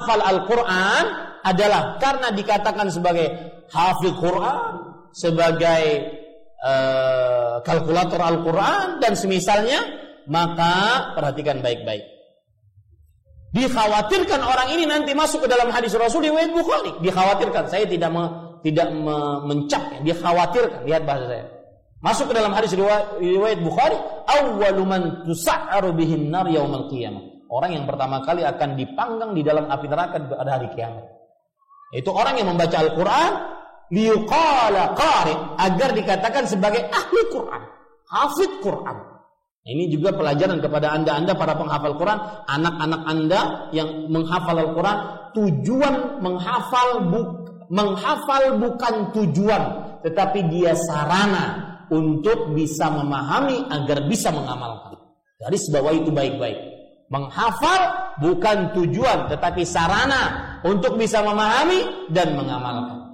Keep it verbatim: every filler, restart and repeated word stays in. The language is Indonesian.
menghafal Al-Quran adalah karena dikatakan sebagai hafidh Quran, sebagai uh, kalkulator Al-Quran dan semisalnya, maka perhatikan baik-baik. Dikhawatirkan orang ini nanti masuk ke dalam hadis Rasul riwayat Bukhari. Dikhawatirkan, saya tidak me, tidak me, mencap, dikhawatirkan. Lihat bahasa saya. Masuk ke dalam hadis riwayat, riwayat Bukhari, awwalu man tus'aru bihin nar yaumil qiyamah. Orang yang pertama kali akan dipanggang di dalam api neraka pada hari kiamat. Itu orang yang membaca Al-Quran liyuqala qari, agar dikatakan sebagai ahli Quran, hafidh Quran. Ini juga pelajaran kepada anda-anda para penghafal Quran, anak-anak anda yang menghafal Al-Quran. Tujuan menghafal bu, menghafal bukan tujuan, tetapi dia sarana untuk bisa memahami agar bisa mengamalkan. Garis bawah itu baik-baik. Menghafal bukan tujuan, tetapi sarana untuk bisa memahami dan mengamalkan.